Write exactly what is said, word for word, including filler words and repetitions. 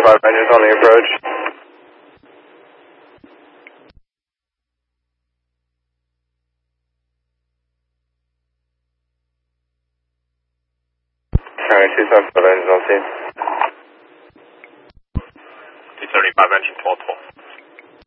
thirty-five engines on the approach. Alright, two seventy-five engines on scene. two thirty-five engine twelve twelve.